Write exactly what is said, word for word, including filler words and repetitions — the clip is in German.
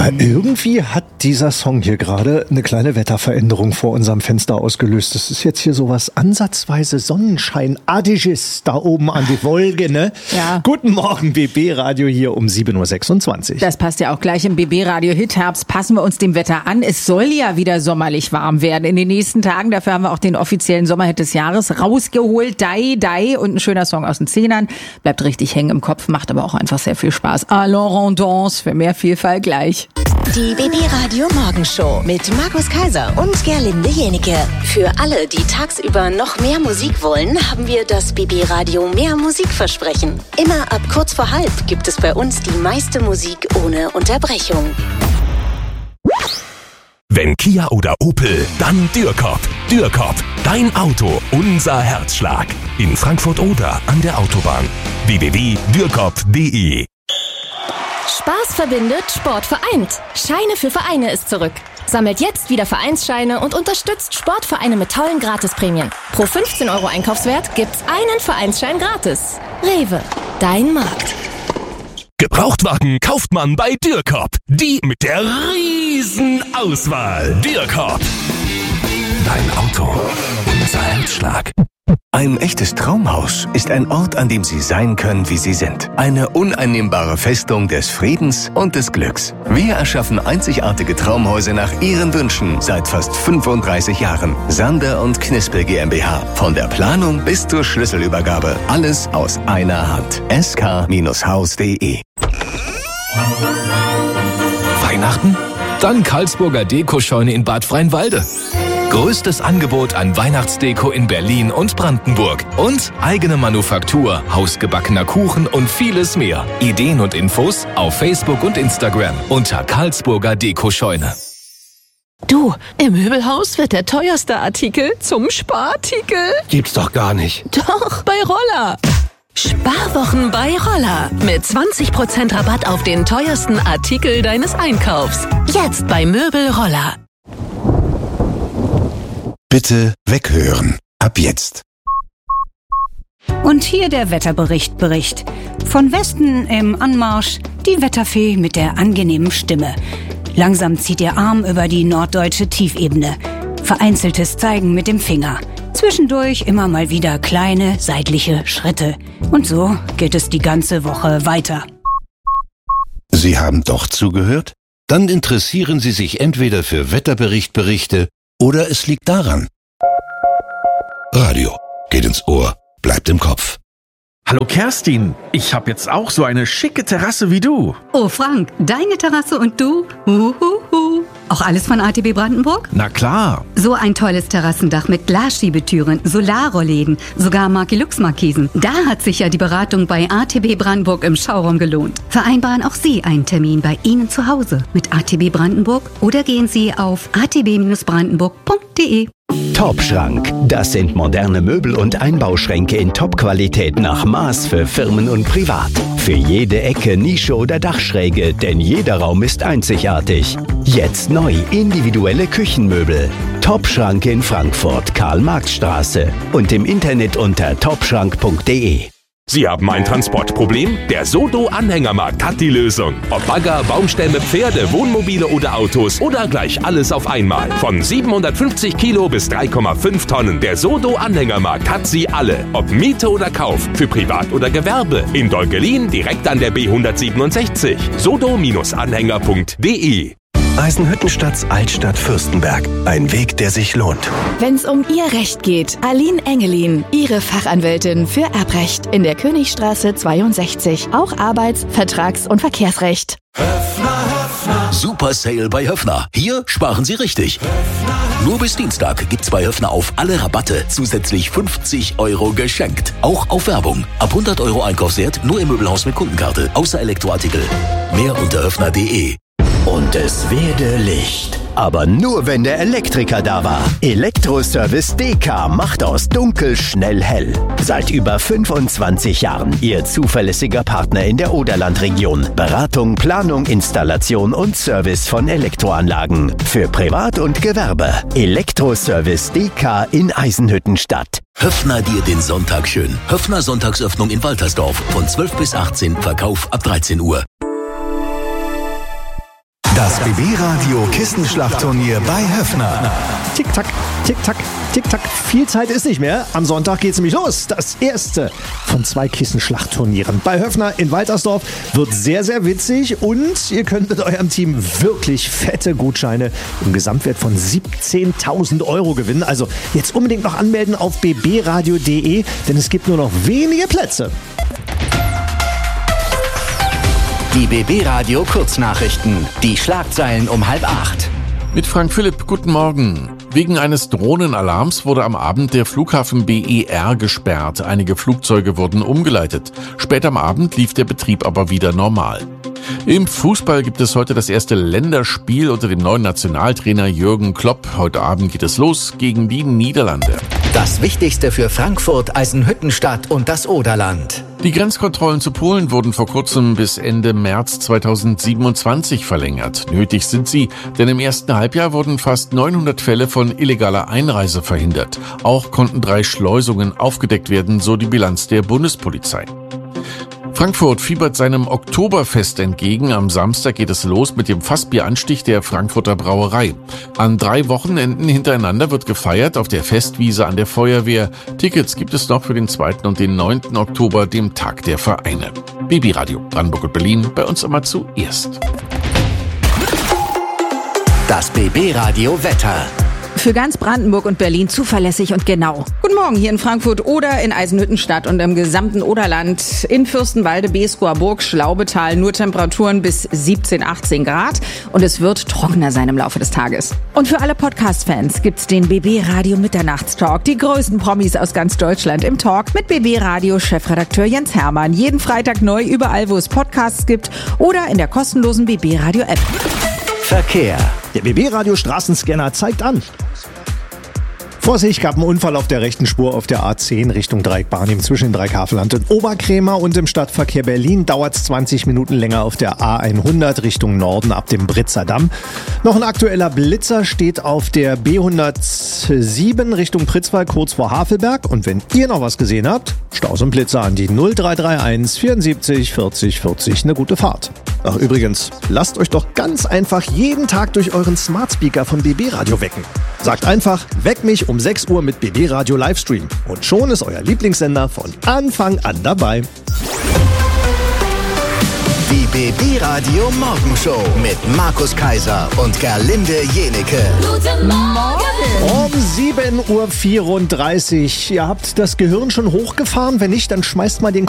Irgendwie hat dieser Song hier gerade eine kleine Wetterveränderung vor unserem Fenster ausgelöst. Das ist jetzt hier sowas ansatzweise Sonnenscheinartiges da oben an die Wolke, ne? Ja. Guten Morgen, B B-Radio hier um sieben Uhr sechsundzwanzig. Das passt ja auch gleich im B B-Radio Hitherbst. Passen wir uns dem Wetter an. Es soll ja wieder sommerlich warm werden in den nächsten Tagen. Dafür haben wir auch den offiziellen Sommerhit des Jahres rausgeholt. Dai, Dai und ein schöner Song aus den Zehnern. Bleibt richtig hängen im Kopf, macht aber auch einfach sehr viel Spaß. Alors on danse, für mehr Vielfalt gleich. Die B B-Radio Morgenshow mit Markus Kaiser und Gerlinde Jenike. Für alle, die tagsüber noch mehr Musik wollen, haben wir das B B-Radio Mehr Musikversprechen. Immer ab kurz vor halb gibt es bei uns die meiste Musik ohne Unterbrechung. Wenn Kia oder Opel, dann Dürrkop. Dürrkop, dein Auto, unser Herzschlag. In Frankfurt oder an der Autobahn. w w w punkt dürrkop punkt d e. Spaß verbindet, Sport vereint. Scheine für Vereine ist zurück. Sammelt jetzt wieder Vereinsscheine und unterstützt Sportvereine mit tollen Gratisprämien. Pro fünfzehn Euro Einkaufswert gibt's einen Vereinsschein gratis. Rewe, dein Markt. Gebrauchtwagen kauft man bei Dürrkop. Die mit der riesen Auswahl. Dürrkop. Dein Auto, unser Herzschlag. Ein echtes Traumhaus ist ein Ort, an dem Sie sein können, wie Sie sind. Eine uneinnehmbare Festung des Friedens und des Glücks. Wir erschaffen einzigartige Traumhäuser nach Ihren Wünschen seit fast fünfunddreißig Jahren. Sander und Knispel GmbH. Von der Planung bis zur Schlüsselübergabe. Alles aus einer Hand. S K Haus punkt d e. Weihnachten? Dann Karlsburger Dekoscheune in Bad Freienwalde. Größtes Angebot an Weihnachtsdeko in Berlin und Brandenburg. Und eigene Manufaktur, hausgebackener Kuchen und vieles mehr. Ideen und Infos auf Facebook und Instagram unter Karlsburger Dekoscheune. Du, im Möbelhaus wird der teuerste Artikel zum Sparartikel. Gibt's doch gar nicht. Doch, bei Roller. Sparwochen bei Roller. Mit zwanzig Prozent Rabatt auf den teuersten Artikel deines Einkaufs. Jetzt bei Möbel Roller. Bitte weghören. Ab jetzt. Und hier der Wetterbericht Bericht. Von Westen im Anmarsch die Wetterfee mit der angenehmen Stimme. Langsam zieht ihr Arm über die norddeutsche Tiefebene. Vereinzeltes Zeigen mit dem Finger. Zwischendurch immer mal wieder kleine seitliche Schritte. Und so geht es die ganze Woche weiter. Sie haben doch zugehört? Dann interessieren Sie sich entweder für Wetterberichtberichte oder es liegt daran. Radio geht ins Ohr, bleibt im Kopf. Hallo Kerstin, ich habe jetzt auch so eine schicke Terrasse wie du. Oh Frank, deine Terrasse und du? Huhuhu. Auch alles von A T B Brandenburg? Na klar. So ein tolles Terrassendach mit Glasschiebetüren, Solarrollläden, sogar Marki-Lux-Markisen. Da hat sich ja die Beratung bei A T B Brandenburg im Schauraum gelohnt. Vereinbaren auch Sie einen Termin bei Ihnen zu Hause mit A T B Brandenburg oder gehen Sie auf a t b brandenburg punkt d e. Top-Schrank. Das sind moderne Möbel und Einbauschränke in Top-Qualität nach Maß für Firmen und Privat. Für jede Ecke, Nische oder Dachschräge, denn jeder Raum ist einzigartig. Jetzt neu individuelle Küchenmöbel. Top-Schrank in Frankfurt, Karl-Marx-Straße und im Internet unter topschrank punkt d e. Sie haben ein Transportproblem? Der Sodo Anhängermarkt hat die Lösung. Ob Bagger, Baumstämme, Pferde, Wohnmobile oder Autos oder gleich alles auf einmal. Von siebenhundertfünfzig Kilo bis drei Komma fünf Tonnen. Der Sodo Anhängermarkt hat sie alle. Ob Miete oder Kauf, für Privat oder Gewerbe. In Dolgelin direkt an der B hundertsiebenundsechzig. sodo Anhänger punkt d e. Eisenhüttenstadts Altstadt Fürstenberg. Ein Weg, der sich lohnt. Wenn's um Ihr Recht geht, Aline Engelin, Ihre Fachanwältin für Erbrecht in der Königstraße zweiundsechzig. Auch Arbeits-, Vertrags- und Verkehrsrecht. Höfner, Höfner. Super Sale bei Höfner. Hier sparen Sie richtig. Höfner, Höfner. Nur bis Dienstag gibt's bei Höfner auf alle Rabatte zusätzlich fünfzig Euro geschenkt. Auch auf Werbung. Ab hundert Euro Einkaufswert nur im Möbelhaus mit Kundenkarte. Außer Elektroartikel. Mehr unter höfner punkt d e. Und es werde Licht. Aber nur, wenn der Elektriker da war. Elektroservice D K macht aus dunkel schnell hell. Seit über fünfundzwanzig Jahren Ihr zuverlässiger Partner in der Oderlandregion. Beratung, Planung, Installation und Service von Elektroanlagen. Für Privat und Gewerbe. Elektroservice D K in Eisenhüttenstadt. Höfner dir den Sonntag schön. Höfner Sonntagsöffnung in Waltersdorf. Von zwölf bis achtzehn. Verkauf ab dreizehn Uhr. Das B B-Radio Kissenschlachtturnier bei Höffner. Tick-Tack, Tick-Tack, Tick-Tack. Viel Zeit ist nicht mehr. Am Sonntag geht's nämlich los. Das erste von zwei Kissenschlachtturnieren bei Höffner in Waltersdorf wird sehr, sehr witzig. Und ihr könnt mit eurem Team wirklich fette Gutscheine im Gesamtwert von siebzehntausend Euro gewinnen. Also jetzt unbedingt noch anmelden auf b b radio punkt d e, denn es gibt nur noch wenige Plätze. Die B B-Radio Kurznachrichten. Die Schlagzeilen um halb acht. Mit Frank Philipp, guten Morgen. Wegen eines Drohnenalarms wurde am Abend der Flughafen B E R gesperrt. Einige Flugzeuge wurden umgeleitet. Später am Abend lief der Betrieb aber wieder normal. Im Fußball gibt es heute das erste Länderspiel unter dem neuen Nationaltrainer Jürgen Klopp. Heute Abend geht es los gegen die Niederlande. Das Wichtigste für Frankfurt, Eisenhüttenstadt und das Oderland. Die Grenzkontrollen zu Polen wurden vor kurzem bis Ende März zweitausendsiebenundzwanzig verlängert. Nötig sind sie, denn im ersten Halbjahr wurden fast neunhundert Fälle von illegaler Einreise verhindert. Auch konnten drei Schleusungen aufgedeckt werden, so die Bilanz der Bundespolizei. Frankfurt fiebert seinem Oktoberfest entgegen. Am Samstag geht es los mit dem Fassbieranstich der Frankfurter Brauerei. An drei Wochenenden hintereinander wird gefeiert auf der Festwiese an der Feuerwehr. Tickets gibt es noch für den zweiten und den neunten Oktober, dem Tag der Vereine. B B-Radio Brandenburg und Berlin, bei uns immer zuerst. Das B B-Radio Wetter. Für ganz Brandenburg und Berlin zuverlässig und genau. Guten Morgen hier in Frankfurt oder in Eisenhüttenstadt und im gesamten Oderland. In Fürstenwalde, Beeskower Burg, Schlaubetal nur Temperaturen bis siebzehn, achtzehn Grad. Und es wird trockener sein im Laufe des Tages. Und für alle Podcast-Fans gibt's den B B-Radio Mitternachtstalk. Die größten Promis aus ganz Deutschland im Talk mit B B-Radio-Chefredakteur Jens Hermann. Jeden Freitag neu überall, wo es Podcasts gibt oder in der kostenlosen B B-Radio-App. Verkehr. Der B B-Radio Straßenscanner zeigt an. Vorsicht, gab einen Unfall auf der rechten Spur auf der A zehn Richtung Dreieckbahn zwischen Dreieckhavelland und Oberkrämer, und im Stadtverkehr Berlin dauert es zwanzig Minuten länger auf der A hundert Richtung Norden ab dem Britzer Damm. Noch ein aktueller Blitzer steht auf der B hundertsieben Richtung Pritzwalk kurz vor Havelberg, und wenn ihr noch was gesehen habt, Staus und Blitzer an die null drei drei eins vierundsiebzig vierzig vierzig. Eine gute Fahrt. Ach übrigens, lasst euch doch ganz einfach jeden Tag durch euren Smart Speaker von B B-Radio wecken. Sagt einfach, weck mich um sechs Uhr mit B B-Radio Livestream. Und schon ist euer Lieblingssender von Anfang an dabei. Die B B-Radio Morgenshow mit Markus Kaiser und Gerlinde Jenecke. Guten Morgen! Um sieben Uhr vierunddreißig. Ihr habt das Gehirn schon hochgefahren? Wenn nicht, dann schmeißt mal den